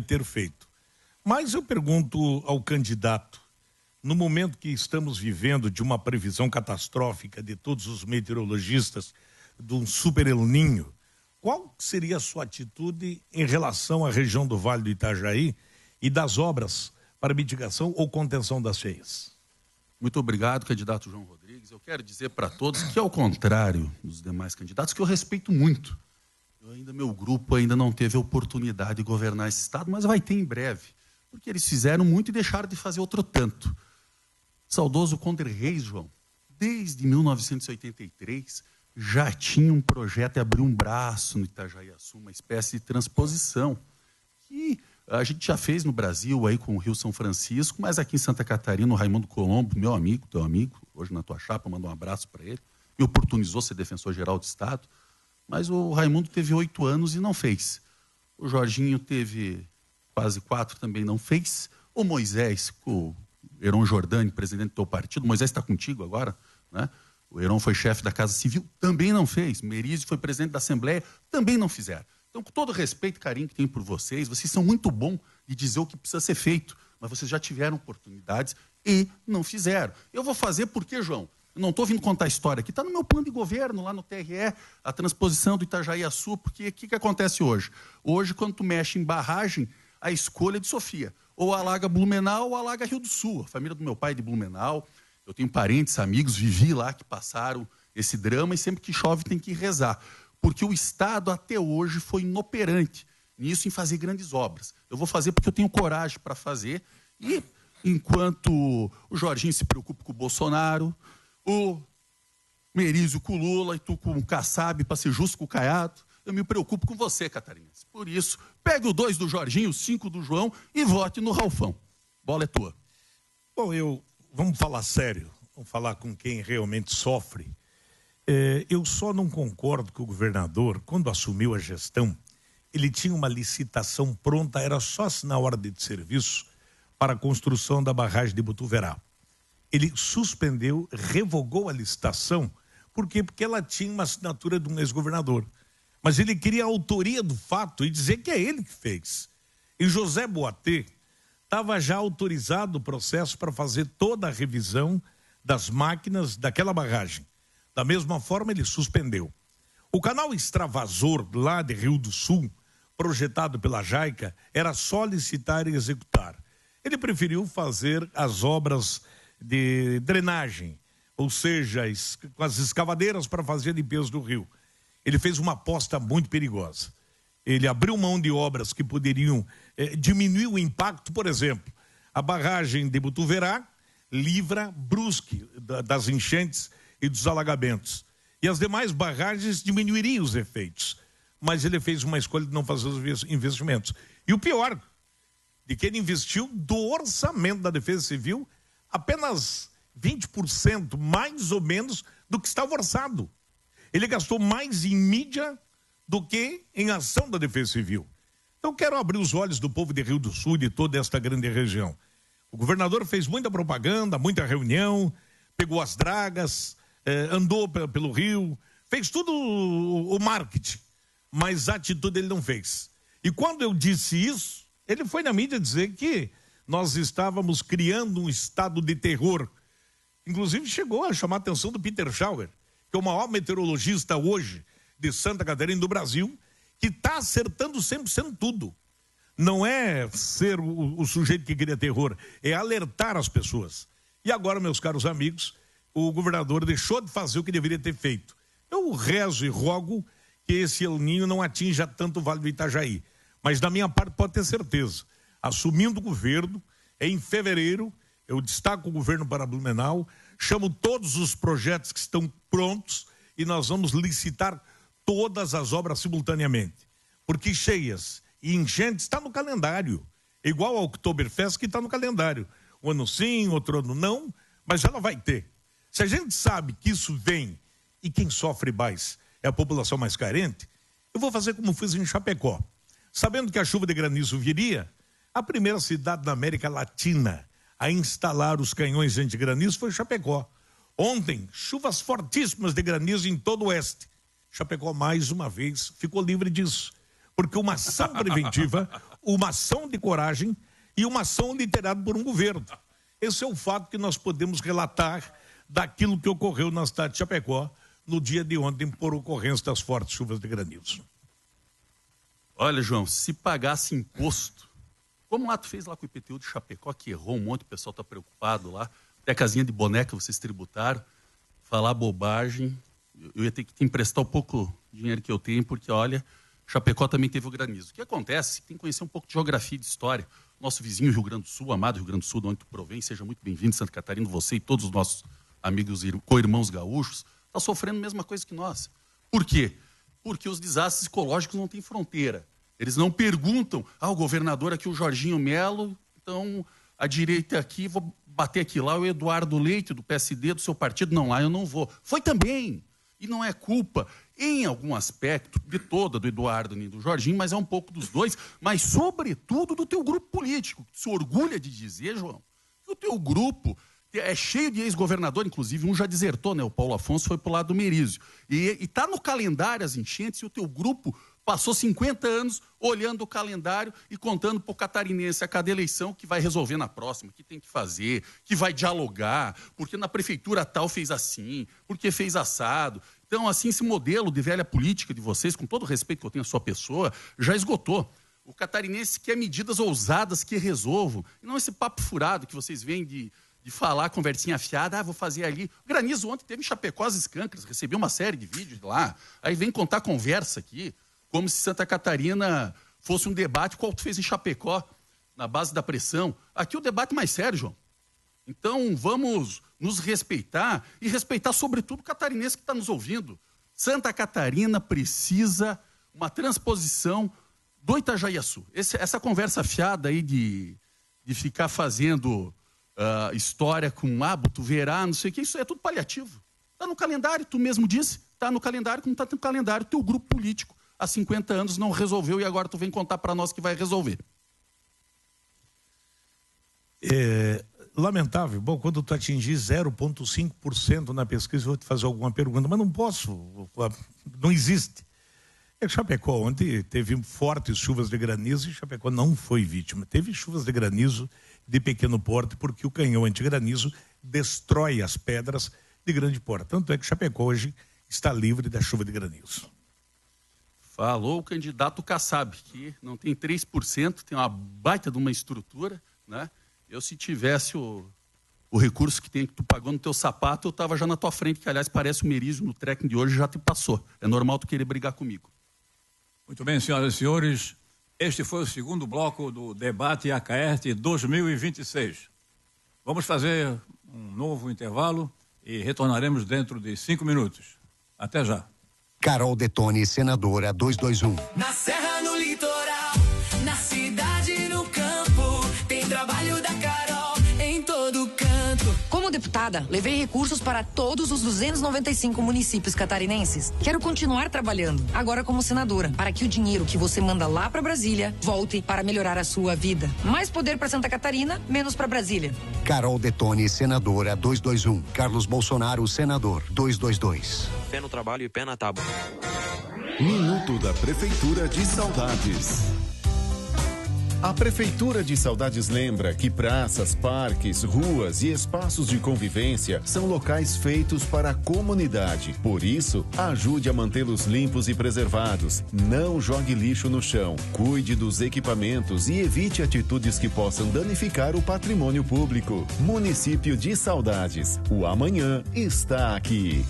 ter feito. Mas eu pergunto ao candidato, no momento que estamos vivendo de uma previsão catastrófica de todos os meteorologistas, de um super El Niño, qual seria a sua atitude em relação à região do Vale do Itajaí e das obras para mitigação ou contenção das cheias? Muito obrigado, candidato João Rodrigues. Eu quero dizer para todos que, ao contrário dos demais candidatos, que eu respeito muito. Meu grupo ainda não teve a oportunidade de governar esse estado, mas vai ter em breve, porque eles fizeram muito e deixaram de fazer outro tanto. Saudoso Conder Reis, João, desde 1983, já tinha um projeto de abrir um braço no Itajaiaçu, uma espécie de transposição, que a gente já fez no Brasil, aí com o Rio São Francisco, mas aqui em Santa Catarina, o Raimundo Colombo, meu amigo, teu amigo, hoje na tua chapa, manda um abraço para ele, me oportunizou ser defensor-geral do Estado, mas o Raimundo teve 8 anos e não fez. O Jorginho teve quase 4, também não fez. O Moisés, o Heron Jordani, presidente do teu partido, o Moisés está contigo agora, né? O Heron foi chefe da Casa Civil, também não fez. Merizio foi presidente da Assembleia, também não fizeram. Então, com todo o respeito e carinho que tenho por vocês, vocês são muito bons de dizer o que precisa ser feito, mas vocês já tiveram oportunidades e não fizeram. Eu vou fazer porque, João, eu não estou vindo contar a história aqui, está no meu plano de governo, lá no TRE, a transposição do Itajaiaçu, porque o que acontece hoje? Hoje, quando tu mexe em barragem, a escolha é de Sofia. Ou alaga Blumenau ou alaga Rio do Sul. A família do meu pai é de Blumenau, eu tenho parentes, amigos, vivi lá que passaram esse drama e sempre que chove tem que rezar. Porque o Estado até hoje foi inoperante nisso, em fazer grandes obras. Eu vou fazer porque eu tenho coragem para fazer. E enquanto o Jorginho se preocupa com o Bolsonaro, o Merizio com o Lula e tu com o Kassab, para ser justo com o Caiado, eu me preocupo com você, catarinense. Por isso, pegue o 2 do Jorginho, o 5 do João e vote no Ralfão. Bola é tua. Bom, vamos falar sério, vamos falar com quem realmente sofre. Eu só não concordo que o governador, quando assumiu a gestão, ele tinha uma licitação pronta, era só assinar a ordem de serviço para a construção da barragem de Botuverá. Ele suspendeu, revogou a licitação, por quê? Porque ela tinha uma assinatura de um ex-governador. Mas ele queria a autoria do fato e dizer que é ele que fez. E José Boatê estava já autorizado o processo para fazer toda a revisão das máquinas daquela barragem. Da mesma forma, ele suspendeu. O canal extravasor lá de Rio do Sul, projetado pela JAICA, era só licitar e executar. Ele preferiu fazer as obras de drenagem, ou seja, com as escavadeiras para fazer a limpeza do rio. Ele fez uma aposta muito perigosa. Ele abriu mão de obras que poderiam diminuir o impacto, por exemplo, a barragem de Botuverá livra Brusque das enchentes e dos alagamentos. E as demais barragens diminuiriam os efeitos. Mas ele fez uma escolha de não fazer os investimentos. E o pior, de que ele investiu do orçamento da Defesa Civil apenas 20%, mais ou menos, do que estava orçado. Ele gastou mais em mídia do que em ação da Defesa Civil. Então, quero abrir os olhos do povo de Rio do Sul e de toda esta grande região. O governador fez muita propaganda, muita reunião, pegou as dragas, andou pelo Rio, fez tudo o marketing, mas a atitude ele não fez. E quando eu disse isso, ele foi na mídia dizer que nós estávamos criando um estado de terror. Inclusive chegou a chamar a atenção do Peter Schauer, que é o maior meteorologista hoje de Santa Catarina do Brasil, que está acertando 100% tudo. Não é ser o sujeito que cria terror, é alertar as pessoas. E agora, meus caros amigos, o governador deixou de fazer o que deveria ter feito. Eu rezo e rogo que esse El Niño não atinja tanto o Vale do Itajaí. Mas da minha parte pode ter certeza, assumindo o governo, em fevereiro, eu destaco o governo para Blumenau, chamo todos os projetos que estão prontos e nós vamos licitar todas as obras simultaneamente. Porque cheias e enchentes está no calendário, igual ao Oktoberfest que está no calendário. Um ano sim, outro ano não, mas ela vai ter. Se a gente sabe que isso vem e quem sofre mais é a população mais carente, eu vou fazer como fiz em Chapecó. Sabendo que a chuva de granizo viria, a primeira cidade da América Latina a instalar os canhões anti-granizo foi Chapecó. Ontem, chuvas fortíssimas de granizo em todo o oeste. Chapecó, mais uma vez, ficou livre disso. Porque uma ação preventiva, uma ação de coragem e uma ação liderada por um governo. Esse é o fato que nós podemos relatar daquilo que ocorreu na cidade de Chapecó no dia de ontem por ocorrência das fortes chuvas de granizo. Olha, João, se pagasse imposto, como lá tu fez lá com o IPTU de Chapecó, que errou um monte, o pessoal está preocupado lá, até a casinha de boneca vocês tributaram, falar bobagem, eu ia ter que te emprestar o pouco dinheiro que eu tenho, porque olha, Chapecó também teve o granizo. O que acontece? Tem que conhecer um pouco de geografia e de história. Nosso vizinho Rio Grande do Sul, amado Rio Grande do Sul, de onde tu provém, seja muito bem-vindo, Santa Catarina, você e todos os nossos amigos e co-irmãos gaúchos, está sofrendo a mesma coisa que nós. Por quê? Porque os desastres ecológicos não têm fronteira. Eles não perguntam, o governador aqui, o Jorginho Melo, então a direita aqui, vou bater aqui lá, o Eduardo Leite, do PSD, do seu partido, não, lá eu não vou. Foi também. E não é culpa, em algum aspecto, de toda, do Eduardo nem do Jorginho, mas é um pouco dos dois, mas sobretudo do teu grupo político. Se orgulha de dizer, João, que o teu grupo é cheio de ex-governador, inclusive um já desertou, né? O Paulo Afonso foi pro lado do Merizio. E está no calendário as enchentes e o teu grupo passou 50 anos olhando o calendário e contando para o catarinense a cada eleição que vai resolver na próxima, que tem que fazer, que vai dialogar, porque na prefeitura tal fez assim, porque fez assado. Então, assim, esse modelo de velha política de vocês, com todo o respeito que eu tenho à sua pessoa, já esgotou. O catarinense quer medidas ousadas que resolvam, e não esse papo furado que vocês veem de falar, conversinha afiada, vou fazer ali. O granizo ontem teve em Chapecó as escâncaras, recebi uma série de vídeos lá, aí vem contar conversa aqui, como se Santa Catarina fosse um debate qual tu fez em Chapecó, na base da pressão. Aqui o debate mais sério, João. Então vamos nos respeitar e respeitar sobretudo o catarinense que está nos ouvindo. Santa Catarina precisa uma transposição do Itajaiaçu. Essa conversa fiada aí de ficar fazendo história com tu verá, não sei o que, isso é tudo paliativo. Está no calendário, tu mesmo disse, está no calendário, como está no calendário, teu grupo político há 50 anos não resolveu e agora tu vem contar para nós que vai resolver. É lamentável. Bom, quando tu atingir 0,5% na pesquisa, eu vou te fazer alguma pergunta, mas não posso, não existe. Chapecó ontem teve fortes chuvas de granizo e Chapecó não foi vítima. Teve chuvas de granizo de pequeno porte porque o canhão antigranizo destrói as pedras de grande porte. Tanto é que Chapecó hoje está livre da chuva de granizo. Falou o candidato Kassab, que não tem 3%, tem uma baita de uma estrutura, né? Eu, se tivesse o recurso que tu pagou no teu sapato, eu estava já na tua frente, que aliás parece o Merizio no trekking de hoje, já te passou. É normal tu querer brigar comigo. Muito bem, senhoras e senhores, este foi o segundo bloco do debate Acaerte 2026. Vamos fazer um novo intervalo e retornaremos dentro de 5 minutos. Até já. Carol Detoni, senadora 221. Na serra, no litoral, na cidade, no campo, tem trabalho da Carol em todo canto. Como deputada, levei recursos para todos os 295 municípios catarinenses. Quero continuar trabalhando, agora como senadora, para que o dinheiro que você manda lá para Brasília volte para melhorar a sua vida. Mais poder para Santa Catarina, menos para Brasília. Carol Detoni, senadora 221. Carlos Bolsonaro, senador 222. Pé no trabalho e pé na tábua. Minuto da Prefeitura de Saudades. A Prefeitura de Saudades lembra que praças, parques, ruas e espaços de convivência são locais feitos para a comunidade. Por isso, ajude a mantê-los limpos e preservados. Não jogue lixo no chão, cuide dos equipamentos e evite atitudes que possam danificar o patrimônio público. Município de Saudades. O amanhã está aqui.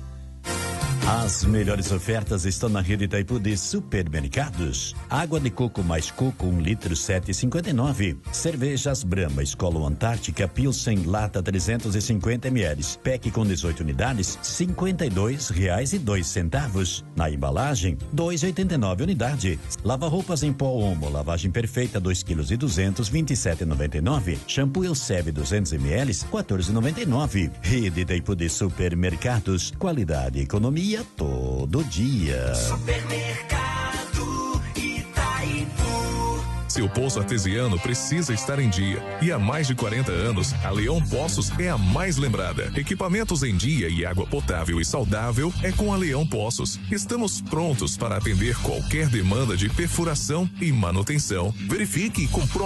As melhores ofertas estão na rede Itaipu de supermercados. Água de coco mais coco, 1 litro, 7,59. Cervejas Brahma, Skol Antártica, Pilsen, lata 350 ml. PEC com 18 unidades, R$52,02. Na embalagem, 2,89 unidade. Lava-roupas em pó Omo, lavagem perfeita, 2,2 kg, 27,99. Shampoo Elseve 200 ml, 14,99. Rede Itaipu de supermercados, qualidade e economia todo dia. Supermercado Itaipu. Seu poço artesiano precisa estar em dia. E há mais de 40 anos, a Leão Poços é a mais lembrada. Equipamentos em dia e água potável e saudável é com a Leão Poços. Estamos prontos para atender qualquer demanda de perfuração e manutenção. Verifique e comprove